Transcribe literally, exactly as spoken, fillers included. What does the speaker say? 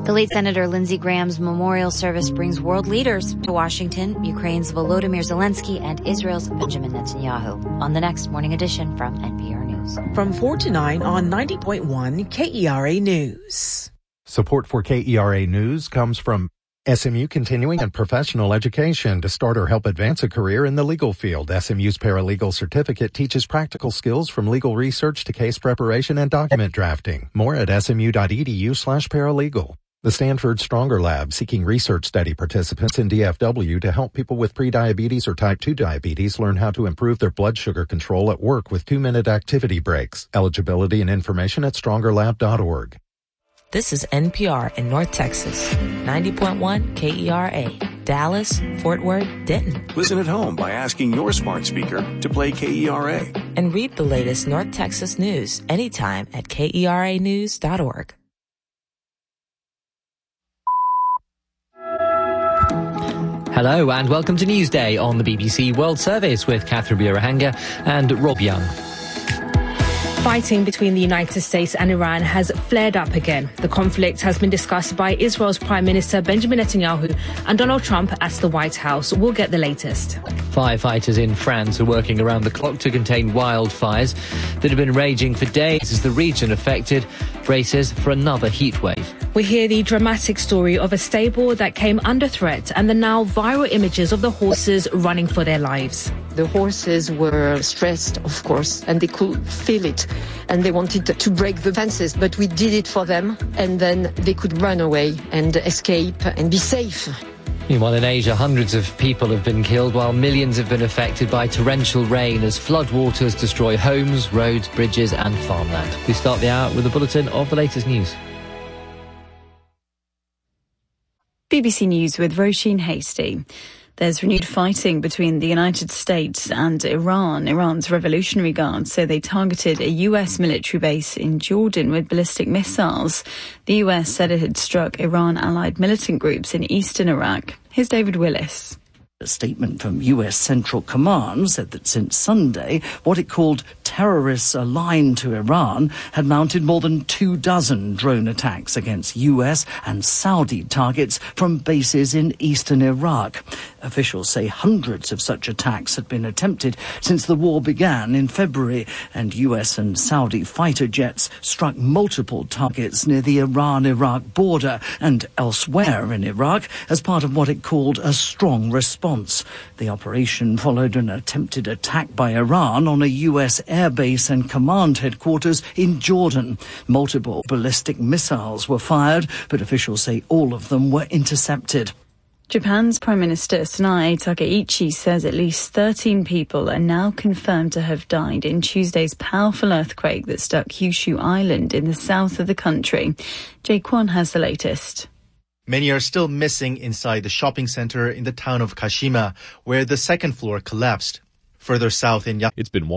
The late Senator Lindsey Graham's memorial service brings world leaders to Washington, Ukraine's Volodymyr Zelensky and Israel's Benjamin Netanyahu. On the next Morning Edition from N P R News. From four to nine on ninety point one K E R A News. Support for K E R A News comes from S M U Continuing and Professional Education. To start or help advance a career in the legal field, S M U's Paralegal Certificate teaches practical skills from legal research to case preparation and document drafting. More at smu.edu slash paralegal. The Stanford Stronger Lab, seeking research study participants in D F W to help people with prediabetes or type two diabetes learn how to improve their blood sugar control at work with two-minute activity breaks. Eligibility and information at stronger lab dot org. This is N P R in North Texas, ninety point one K E R A, Dallas, Fort Worth, Denton. Listen at home by asking your smart speaker to play K E R A. And read the latest North Texas news anytime at K E R A news dot org. Hello and welcome to Newsday on the B B C World Service with Catherine Birahanga and Rob Young. Fighting between the United States and Iran has flared up again. The conflict has been discussed by Israel's Prime Minister Benjamin Netanyahu and Donald Trump at the White House. We'll get the latest. Firefighters in France are working around the clock to contain wildfires that have been raging for days as the region affected braces for another heat wave. We hear the dramatic story of a stable that came under threat and the now viral images of the horses running for their lives. The horses were stressed, of course, and they could feel it. And they wanted to break the fences, but we did it for them. And then they could run away and escape and be safe. Meanwhile, in Asia, hundreds of people have been killed while millions have been affected by torrential rain as floodwaters destroy homes, roads, bridges and farmland. We start the hour with a bulletin of the latest news. B B C News with Roisin Hasty. There's renewed fighting between the United States and Iran. Iran's Revolutionary Guards say they targeted a U S military base in Jordan with ballistic missiles. The U S said it had struck Iran-allied militant groups in eastern Iraq. Here's David Willis. A statement from U S Central Command said that since Sunday, what it called terrorists aligned to Iran had mounted more than two dozen drone attacks against U S and Saudi targets from bases in eastern Iraq. Officials say hundreds of such attacks had been attempted since the war began in February, and U S and Saudi fighter jets struck multiple targets near the Iran-Iraq border and elsewhere in Iraq as part of what it called a strong response. The operation followed an attempted attack by Iran on a U S airbase and command headquarters in Jordan. Multiple ballistic missiles were fired, but officials say all of them were intercepted. Japan's Prime Minister Sanae Takaichi says at least thirteen people are now confirmed to have died in Tuesday's powerful earthquake that struck Kyushu Island in the south of the country. Jay Kwon has the latest. Many are still missing inside the shopping center in the town of Kashima, where the second floor collapsed. Further south in Ya- It's been